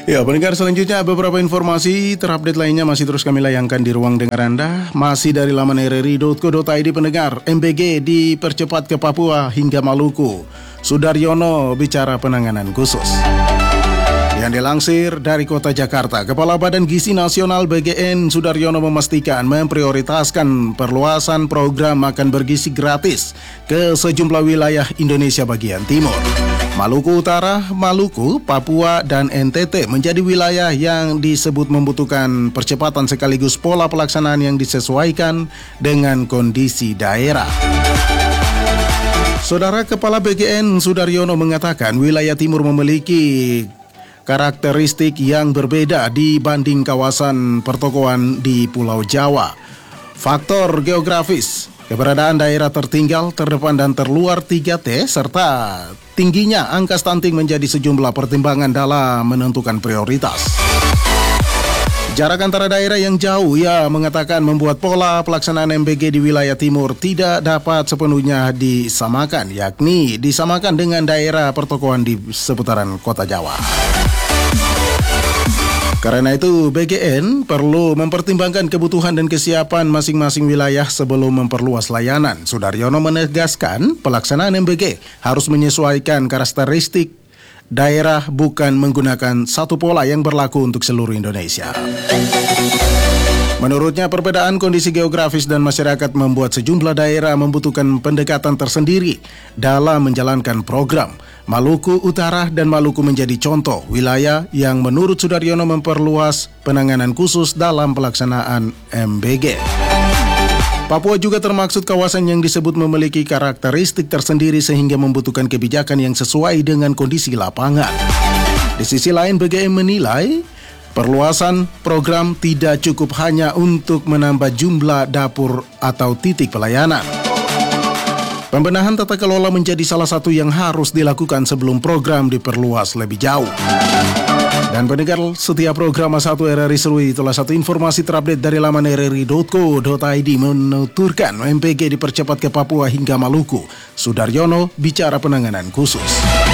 Ya, pendengar selanjutnya beberapa informasi terupdate lainnya masih terus kami layangkan di ruang dengar Anda. Masih dari laman rri.co.id pendengar, MBG dipercepat ke Papua hingga Maluku. Sudaryono bicara penanganan khusus. Yang dilansir dari Kota Jakarta, Kepala Badan Gizi Nasional BGN Sudaryono memastikan memprioritaskan perluasan program makan bergizi gratis ke sejumlah wilayah Indonesia bagian timur. Maluku Utara, Maluku, Papua, dan NTT menjadi wilayah yang disebut membutuhkan percepatan sekaligus pola pelaksanaan yang disesuaikan dengan kondisi daerah. Saudara Kepala BGN Sudaryono mengatakan wilayah timur memiliki karakteristik yang berbeda dibanding kawasan pertokoan di Pulau Jawa. Faktor geografis, keberadaan daerah tertinggal, terdepan dan terluar 3T, serta tingginya angka stunting menjadi sejumlah pertimbangan dalam menentukan prioritas. Jarak antara daerah yang jauh, ia mengatakan membuat pola pelaksanaan MBG di wilayah timur tidak dapat sepenuhnya disamakan, yakni disamakan dengan daerah pertokoan di seputaran kota Jawa. Karena itu, BGN perlu mempertimbangkan kebutuhan dan kesiapan masing-masing wilayah sebelum memperluas layanan. Sudaryono menegaskan pelaksanaan MBG harus menyesuaikan karakteristik daerah, bukan menggunakan satu pola yang berlaku untuk seluruh Indonesia. Menurutnya, perbedaan kondisi geografis dan masyarakat membuat sejumlah daerah membutuhkan pendekatan tersendiri dalam menjalankan program. Maluku Utara dan Maluku menjadi contoh wilayah yang menurut Sudaryono memperluas penanganan khusus dalam pelaksanaan MBG. Papua juga termaksud kawasan yang disebut memiliki karakteristik tersendiri sehingga membutuhkan kebijakan yang sesuai dengan kondisi lapangan. Di sisi lain, BGM menilai perluasan program tidak cukup hanya untuk menambah jumlah dapur atau titik pelayanan. Pembenahan tata kelola menjadi salah satu yang harus dilakukan sebelum program diperluas lebih jauh. Dan pendengar setiap program A1 RRI Seru, itulah satu informasi terupdate dari laman rri.co.id menuturkan MPG dipercepat ke Papua hingga Maluku. Sudaryono bicara penanganan khusus.